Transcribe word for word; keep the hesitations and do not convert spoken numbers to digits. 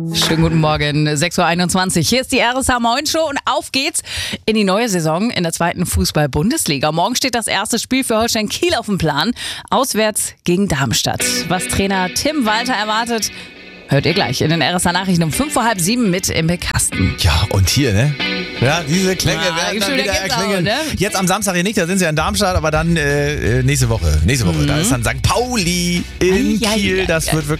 Schönen guten Morgen, sechs Uhr einundzwanzig. Hier ist die R S H Moin Show und auf geht's in die neue Saison in der zweiten Fußball-Bundesliga. Morgen steht das erste Spiel für Holstein Kiel auf dem Plan, auswärts gegen Darmstadt. Was Trainer Tim Walter erwartet, hört ihr gleich in den R S H-Nachrichten um fünf vor halb sieben mit im Kasten. Ja, und hier, ne? Ja, diese Klänge Ah, werden gibt's dann schon wieder wieder erklingen. Gänsehaut, ne? Jetzt am Samstag hier nicht, da sind sie ja in Darmstadt, aber dann äh, nächste Woche. Nächste Woche, Mhm. da ist dann Sankt Pauli in Ei, ei, Kiel. ei, Das ei. wird wirklich